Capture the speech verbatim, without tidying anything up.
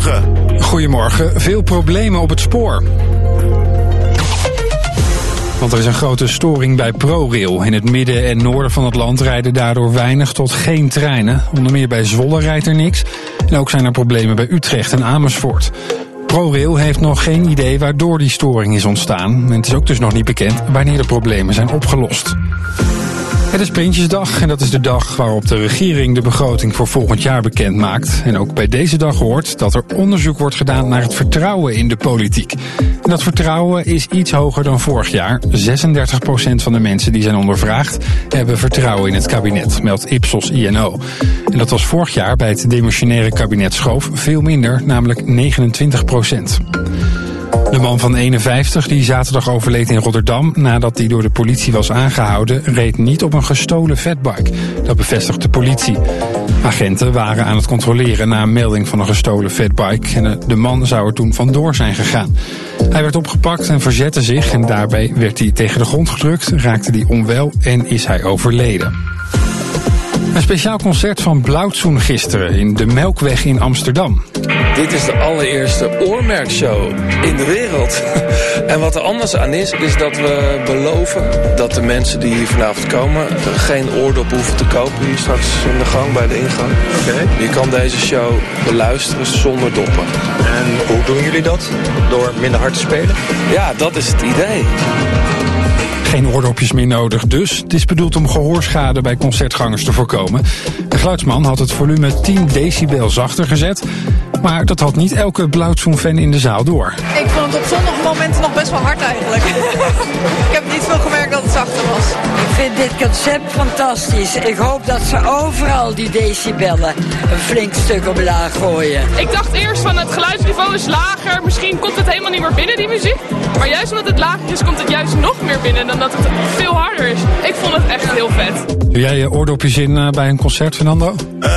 Goedemorgen. Goedemorgen. Veel problemen op het spoor. Want er is een grote storing bij ProRail. In het midden en noorden van het land rijden daardoor weinig tot geen treinen. Onder meer bij Zwolle rijdt er niks. En ook zijn er problemen bij Utrecht en Amersfoort. ProRail heeft nog geen idee waardoor die storing is ontstaan. En het is ook dus nog niet bekend wanneer de problemen zijn opgelost. Het is Prinsjesdag en dat is de dag waarop de regering de begroting voor volgend jaar bekend maakt. En ook bij deze dag hoort dat er onderzoek wordt gedaan naar het vertrouwen in de politiek. En dat vertrouwen is iets hoger dan vorig jaar. zesendertig procent van de mensen die zijn ondervraagd hebben vertrouwen in het kabinet, meldt Ipsos I N O. En dat was vorig jaar bij het demissionaire kabinet Schoof veel minder, namelijk negenentwintig procent. De man van eenenvijftig die zaterdag overleed in Rotterdam nadat hij door de politie was aangehouden, reed niet op een gestolen fatbike. Dat bevestigt de politie. Agenten waren aan het controleren na een melding van een gestolen fatbike en de man zou er toen vandoor zijn gegaan. Hij werd opgepakt en verzette zich en daarbij werd hij tegen de grond gedrukt, raakte hij onwel en is hij overleden. Een speciaal concert van Blauwtsoen gisteren in de Melkweg in Amsterdam. Dit is de allereerste oormerkshow in de wereld. En wat er anders aan is, is dat we beloven dat de mensen die hier vanavond komen geen oordop hoeven te kopen hier straks in de gang bij de ingang. Okay. Je kan deze show beluisteren zonder doppen. En hoe doen jullie dat? Door minder hard te spelen? Ja, dat is het idee. Geen oordopjes meer nodig dus. Het is bedoeld om gehoorschade bij concertgangers te voorkomen. De geluidsman had het volume tien decibel zachter gezet. Maar dat had niet elke Blauwtsoen-fan in de zaal door. Ik vond het op sommige momenten nog best wel hard eigenlijk. Ik heb niet veel gemerkt dat het zachter was. Ik vind dit concept fantastisch. Ik hoop dat ze overal die decibellen een flink stuk omlaag gooien. Ik dacht eerst van het geluidsniveau is lager. Misschien komt het helemaal niet meer binnen, die muziek. Maar juist omdat het lager is, komt het juist nog meer binnen dan dat het veel harder is. Ik vond het echt heel vet. Doe jij je oordopjes in uh, bij een concert, Fernando?